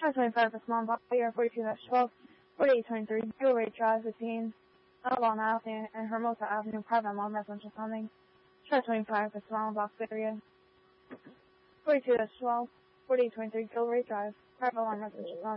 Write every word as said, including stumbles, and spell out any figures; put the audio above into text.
twenty-five for Small Body, forty-two twelve, forty-eight twenty-three, Gilray Drive between Avalon Avenue and Hermosa Avenue, private lawn residential zoning. twenty-five for Small Box area, forty-two twelve, forty-eight twenty-three, Gilray Drive, private lawn residential zoning.